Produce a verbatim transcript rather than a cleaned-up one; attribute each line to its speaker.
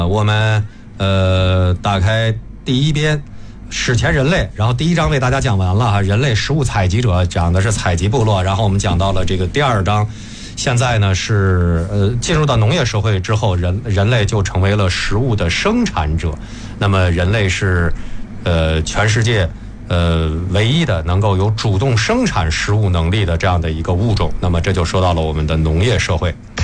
Speaker 1: 我们呃打开第一篇史前人类，然后第一章为大家讲完了哈，人类食物采集者，讲的是采集部落，然后我们讲到了这个第二章，现在呢是呃进入到农业社会之后，人人类就成为了食物的生产者，那么人类是呃全世界呃唯一的能够有主动生产食物能力的这样的一个物种，那么这就说到了我们的农业社会。